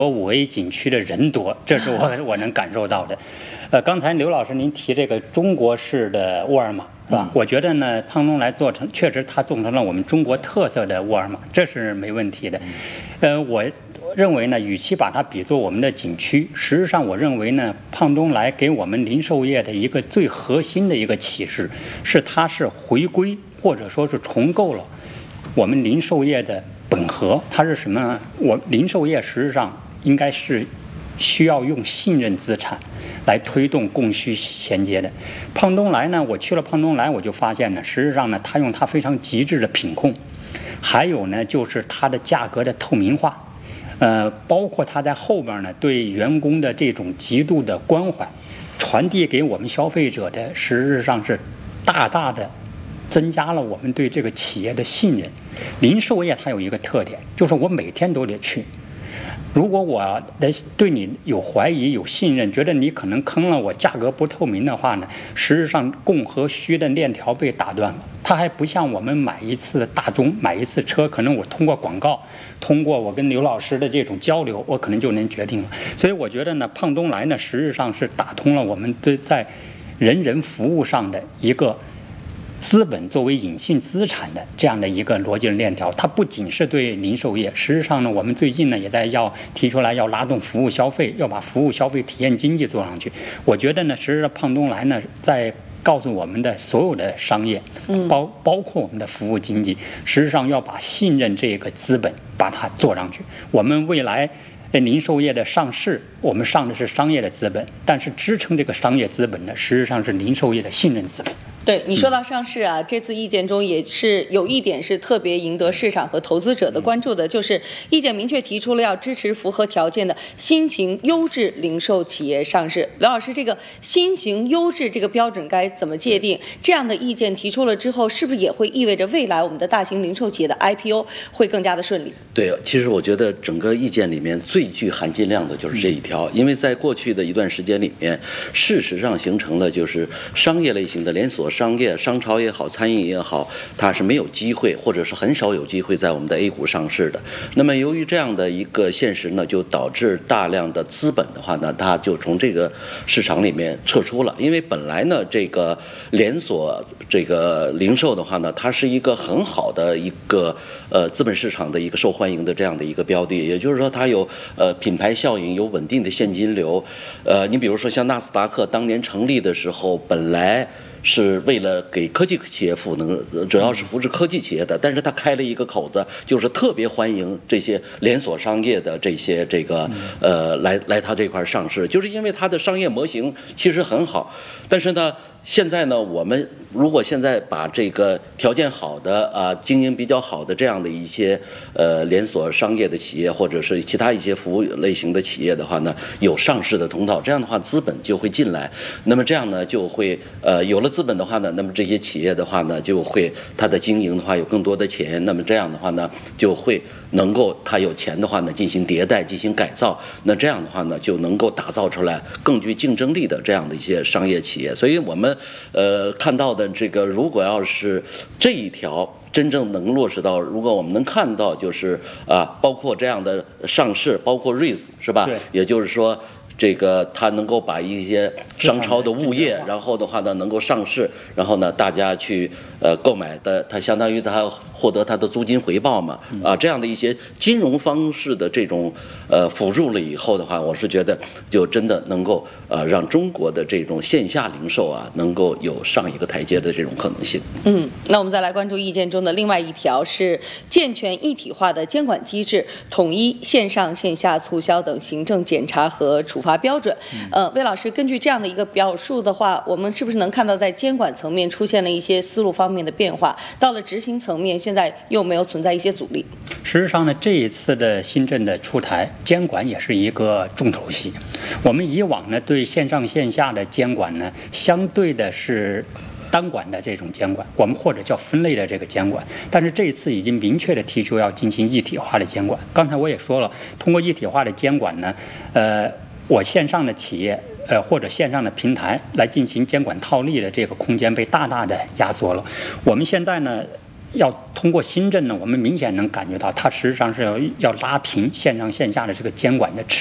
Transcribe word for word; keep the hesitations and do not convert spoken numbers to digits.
五 A 景区的人多，这是我我能感受到的。呃，刚才刘老师您提这个中国式的沃尔玛是吧？嗯、我觉得呢，胖东来做成确实它做成了我们中国特色的沃尔玛，这是没问题的。呃，我认为呢，与其把它比作我们的景区，实际上我认为呢，胖东来给我们零售业的一个最核心的一个启示是，它是回归或者说是重构了我们零售业的本核。它是什么呢？我零售业实际上应该是需要用信任资产来推动供需衔接的。胖东来呢，我去了胖东来，我就发现呢，实际上呢，它用它非常极致的品控，还有呢，就是它的价格的透明化。呃，包括他在后边呢，对员工的这种极度的关怀，传递给我们消费者的，实质上是大大的增加了我们对这个企业的信任。零售业它有一个特点，就是我每天都得去。如果我的对你有怀疑、有信任，觉得你可能坑了我，价格不透明的话呢，实际上供和需的链条被打断了。它还不像我们买一次大宗、买一次车，可能我通过广告、通过我跟刘老师的这种交流，我可能就能决定了。所以我觉得呢，胖东来呢，实际上是打通了我们对在人人服务上的一个资本作为隐性资产的这样的一个逻辑链条。它不仅是对零售业，实际上呢，我们最近呢也在要提出来要拉动服务消费，要把服务消费体验经济做上去。我觉得呢，实际上胖东来呢在告诉我们的所有的商业，包包括我们的服务经济，实际上要把信任这个资本把它做上去。我们未来零售业的上市，我们上的是商业的资本，但是支撑这个商业资本呢，实际上是零售业的信任资本。 对，你说到上市啊，这次意见中也是有一点是特别赢得市场和投资者的关注的，就是意见明确提出了要支持符合条件的新型优质零售企业上市。刘老师，这个新型优质这个标准该怎么界定？这样的意见提出了之后，是不是也会意味着未来我们的大型零售企业的 I P O 会更加的顺利？ 对，其实我觉得整个意见里面最具含金量的就是这一条，因为在过去的一段时间里面，事实上形成了就是商业类型的连锁商业、商超也好，餐饮也好，它是没有机会，或者是很少有机会在我们的 A 股上市的。那么由于这样的一个现实呢，就导致大量的资本的话呢，它就从这个市场里面撤出了。因为本来呢，这个连锁这个零售的话呢，它是一个很好的一个呃资本市场的一个受欢迎的这样的一个标的，也就是说它有呃品牌效应，有稳定的现金流。呃，你比如说像纳斯达克当年成立的时候，本来是为了给科技企业赋能，主要是扶持科技企业的，但是他开了一个口子，就是特别欢迎这些连锁商业的这些这个呃来来他这块上市，就是因为他的商业模型其实很好，但是呢。现在呢，我们如果现在把这个条件好的啊、经营比较好的这样的一些呃连锁商业的企业，或者是其他一些服务类型的企业的话呢，有上市的通道，这样的话资本就会进来。那么这样呢，就会呃有了资本的话呢，那么这些企业的话呢，就会它的经营的话有更多的钱，那么这样的话呢，就会能够它有钱的话呢进行迭代、进行改造。那这样的话呢，就能够打造出来更具竞争力的这样的一些商业企业。所以我们呃，看到的这个，如果要是这一条真正能落实到，如果我们能看到，就是啊，包括这样的上市，包括 R E I S 是吧？也就是说，这个它能够把一些商超的物业，然后的话呢，能够上市，然后呢，大家去呃购买的，它相当于它获得它的租金回报嘛，啊，这样的一些金融方式的这种呃辅助了以后的话，我是觉得就真的能够呃让中国的这种线下零售啊，能够有上一个台阶的这种可能性。 嗯，那我们再来关注意见中的另外一条是健全一体化的监管机制，统一线上线下促销等行政检查和处罚标准。呃，魏老师，根据这样的一个表述的话，我们是不是能看到在监管层面出现了一些思路方面的变化？到了执行层面，现在又没有存在一些阻力？ 实际上呢，这一次的新政的出台，监管也是一个重头戏。我们以往呢对线上线下的监管呢，相对的是单管的这种监管，我们或者叫分类的这个监管，但是这一次已经明确的提出要进行一体化的监管。刚才我也说了，通过一体化的监管呢，呃，我线上的企业呃或者线上的平台来进行监管套利的这个空间被大大的压缩了。我们现在呢， 要通过新政呢，我们明显能感觉到它实际上是要要拉平线上线下的这个监管的尺